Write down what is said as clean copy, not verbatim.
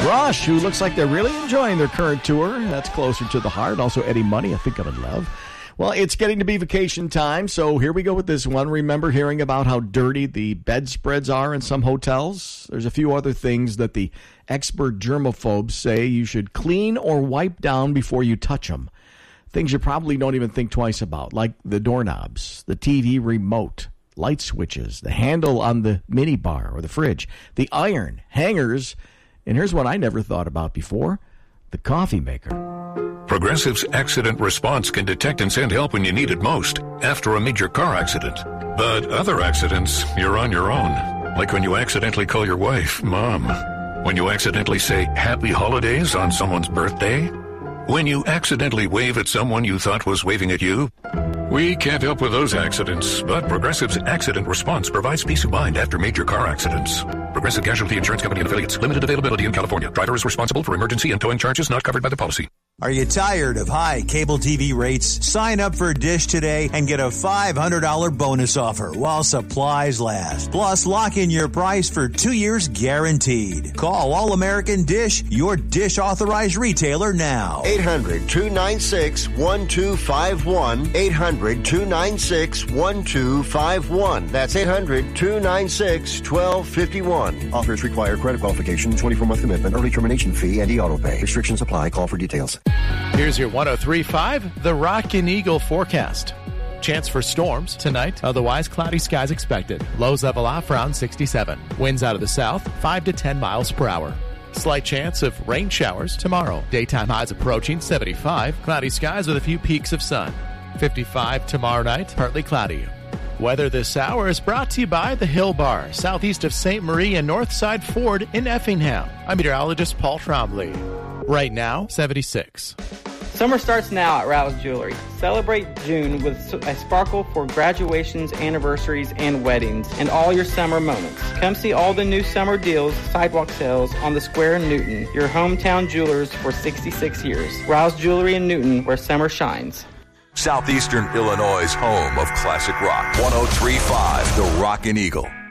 Rush, who looks like they're really enjoying their current tour. That's Closer to the Heart. Also Eddie Money, I Think I'm in Love. Well, it's getting to be vacation time, so here we go with this one. Remember hearing about how dirty the bedspreads are in some hotels? There's a few other things that the expert germaphobes say you should clean or wipe down before you touch them. Things you probably don't even think twice about, like the doorknobs, the TV remote, light switches, the handle on the minibar or the fridge, the iron, hangers, and here's one I never thought about before, the coffee maker. Progressive's Accident Response can detect and send help when you need it most, after a major car accident. But other accidents, you're on your own. Like when you accidentally call your wife Mom. When you accidentally say Happy Holidays on someone's birthday. When you accidentally wave at someone you thought was waving at you. We can't help with those accidents, but Progressive's Accident Response provides peace of mind after major car accidents. Progressive Casualty Insurance Company and Affiliates. Limited availability in California. Driver is responsible for emergency and towing charges not covered by the policy. Are you tired of high cable TV rates? Sign up for Dish today and get a $500 bonus offer while supplies last. Plus, lock in your price for 2 years guaranteed. Call All American Dish, your Dish authorized retailer now. 800-296-1251. 800-296-1251. That's 800-296-1251. Offers require credit qualification, 24-month commitment, early termination fee, and e-auto pay. Restrictions apply. Call for details. Here's your 103.5, the Rockin' Eagle forecast. Chance for storms tonight, otherwise cloudy skies expected. Lows level off around 67. Winds out of the south, 5 to 10 miles per hour. Slight chance of rain showers tomorrow. Daytime highs approaching 75. Cloudy skies with a few peaks of sun. 55 tomorrow night, partly cloudy. Weather this hour is brought to you by the Hill Bar, southeast of St. Marie and Northside Ford in Effingham. I'm meteorologist Paul Trombley. Right now, 76. Summer starts now at Rouse Jewelry. Celebrate June with a sparkle for graduations, anniversaries, and weddings, and all your summer moments. Come see all the new summer deals, sidewalk sales on the Square in Newton, your hometown jewelers for 66 years. Rouse Jewelry in Newton, where summer shines. Southeastern Illinois' home of classic rock. 103.5, the Rockin' Eagle.